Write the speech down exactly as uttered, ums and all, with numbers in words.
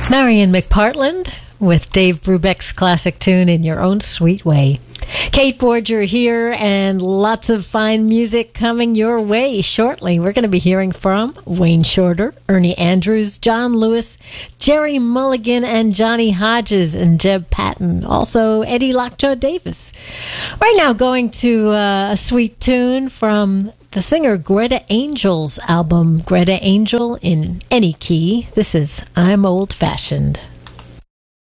Marion McPartland with Dave Brubeck's classic tune In Your Own Sweet Way. Kate Borger here, and lots of fine music coming your way shortly. We're going to be hearing from Wayne Shorter, Ernie Andrews, John Lewis, Jerry Mulligan, and Johnny Hodges, and Jeb Patton. Also, Eddie Lockjaw Davis. Right now, going to uh, a sweet tune from the singer Greta Angel's album, Greta Angel in Any Key. This is I'm Old Fashioned.